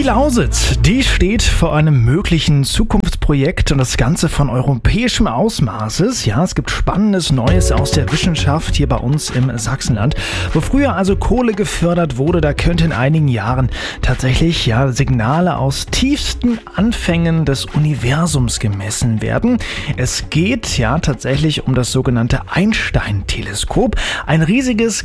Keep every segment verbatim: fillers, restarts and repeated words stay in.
Lausitz, die steht vor einem möglichen Zukunftsprojekt und das Ganze von europäischem Ausmaßes. Ja, es gibt Spannendes Neues aus der Wissenschaft hier bei uns im Sachsenland. Wo früher also Kohle gefördert wurde, da könnte in einigen Jahren tatsächlich ja Signale aus tiefsten Anfängen des Universums gemessen werden. Es geht ja tatsächlich um das sogenannte Einstein-Teleskop, ein riesiges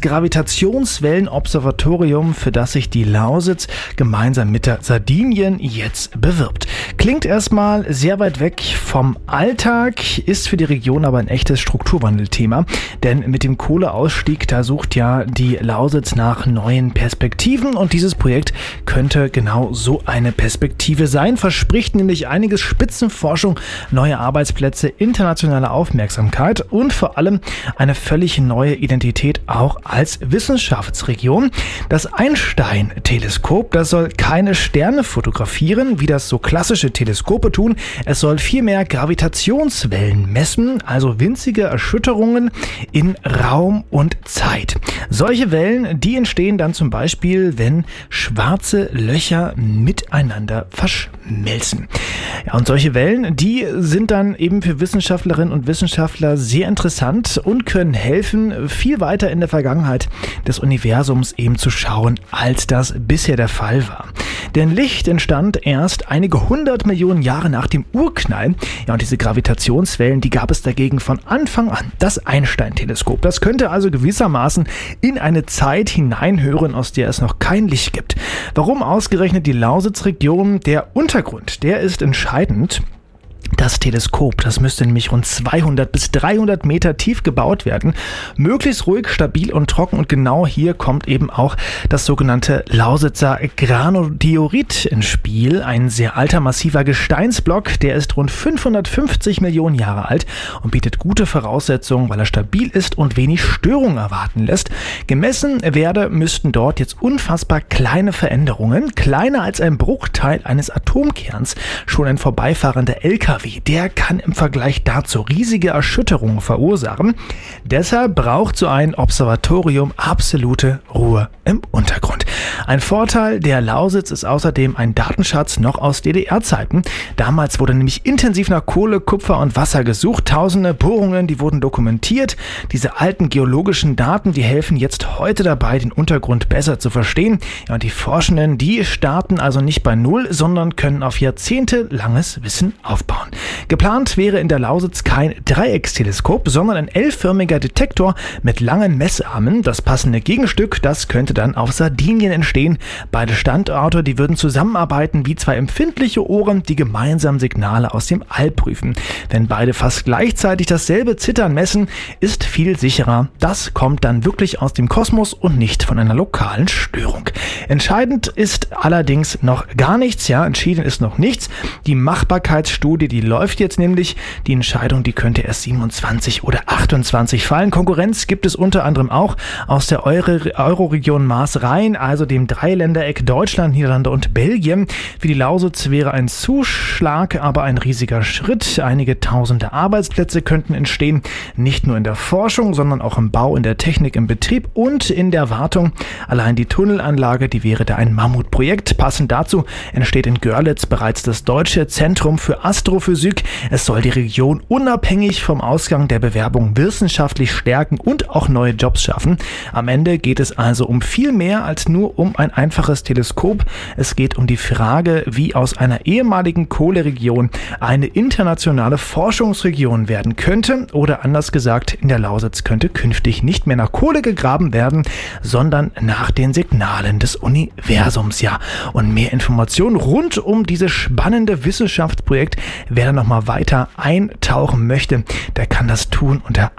Gravitationswellenobservatorium, für das sich die Lausitz gemeinsam mit der Sardinien jetzt bewirbt. Klingt erstmal sehr weit weg vom Alltag, ist für die Region aber ein echtes Strukturwandelthema, denn mit dem Kohleausstieg, da sucht ja die Lausitz nach neuen Perspektiven und dieses Projekt könnte genau so eine Perspektive sein, verspricht nämlich einiges Spitzenforschung, neue Arbeitsplätze, internationale Aufmerksamkeit und vor allem eine völlig neue Identität auch als Wissenschaftsregion. Das Einstein-Teleskop, das soll keine Sterne fotografieren, wie das so klassische Teleskope tun. Es soll vielmehr Gravitationswellen messen, also winzige Erschütterungen in Raum und Zeit. Solche Wellen, die entstehen dann zum Beispiel, wenn schwarze Löcher miteinander verschmelzen. Ja, und solche Wellen, die sind dann eben für Wissenschaftlerinnen und Wissenschaftler sehr interessant und können helfen, viel weiter in der Vergangenheit des Universums eben zu schauen, als das bisher der Fall war. Denn Licht entstand erst einige hundert Millionen Jahre nach dem Urknall. Ja, und diese Gravitationswellen, die gab es dagegen von Anfang an. Das Einstein-Teleskop, das könnte also gewissermaßen in eine Zeit hineinhören, aus der es noch kein Licht gibt. Warum ausgerechnet die Lausitzregion? Der Untergrund, der ist entscheidend. Das Teleskop, das müsste nämlich rund zweihundert bis dreihundert Meter tief gebaut werden. Möglichst ruhig, stabil und trocken. Und genau hier kommt eben auch das sogenannte Lausitzer Granodiorit ins Spiel. Ein sehr alter, massiver Gesteinsblock. Der ist rund fünfhundertfünfzig Millionen Jahre alt und bietet gute Voraussetzungen, weil er stabil ist und wenig Störung erwarten lässt. Gemessen werde müssten dort jetzt unfassbar kleine Veränderungen, kleiner als ein Bruchteil eines Atomkerns. Schon ein vorbeifahrender L K W, der kann im Vergleich dazu riesige Erschütterungen verursachen. Deshalb braucht so ein Observatorium absolute Ruhe im Untergrund. Ein Vorteil der Lausitz ist außerdem ein Datenschatz noch aus D D R-Zeiten. Damals wurde nämlich intensiv nach Kohle, Kupfer und Wasser gesucht. Tausende Bohrungen, die wurden dokumentiert. Diese alten geologischen Daten, die helfen jetzt heute dabei, den Untergrund besser zu verstehen. Ja, und die Forschenden, die starten also nicht bei Null, sondern können auf jahrzehntelanges Wissen aufbauen. Geplant wäre in der Lausitz kein Dreiecksteleskop, sondern ein L-förmiger Detektor mit langen Messarmen. Das passende Gegenstück, das könnte dann auf Sardinien entstehen. Beide Standorte, die würden zusammenarbeiten wie zwei empfindliche Ohren, die gemeinsam Signale aus dem All prüfen. Wenn beide fast gleichzeitig dasselbe Zittern messen, ist viel sicherer. Das kommt dann wirklich aus dem Kosmos und nicht von einer lokalen Störung. Entscheidend ist allerdings noch gar nichts, ja, entschieden ist noch nichts. Die Machbarkeitsstudie, die läuft jetzt nämlich. Die Entscheidung, die könnte erst siebenundzwanzig oder achtundzwanzig fallen. Konkurrenz gibt es unter anderem auch aus der Euro-Region Maas-Rhein, also dem Dreiländereck Deutschland, Niederlande und Belgien. Für die Lausitz wäre ein Zuschlag aber ein riesiger Schritt. Einige tausende Arbeitsplätze könnten entstehen, nicht nur in der Forschung, sondern auch im Bau, in der Technik, im Betrieb und in der Wartung. Allein die Tunnelanlage, die wäre da ein Mammutprojekt. Passend dazu entsteht in Görlitz bereits das Deutsche Zentrum für Astrophysik. Es soll die Region unabhängig vom Ausgang der Bewerbung wissenschaftlich stärken und auch neue Jobs schaffen. Am Ende geht es also um viel mehr als nur um ein einfaches Teleskop. Es geht um die Frage, wie aus einer ehemaligen Kohleregion eine internationale Forschungsregion werden könnte. Oder anders gesagt, in der Lausitz könnte künftig nicht mehr nach Kohle gegraben werden, sondern nach den Signalen des Universums. Ja, und mehr Informationen rund um dieses spannende Wissenschaftsprojekt, wer da nochmal weiter eintauchen möchte, der kann das tun unter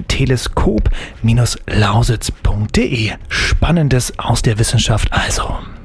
einstein-teleskop Lausitz punkt de. Spannendes aus der Wissenschaft also.